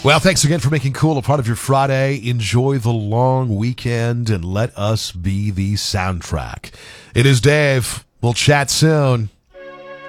Well, thanks again for making Cool a part of your Friday. Enjoy the long weekend and let us be the soundtrack. It is Dave. We'll chat soon.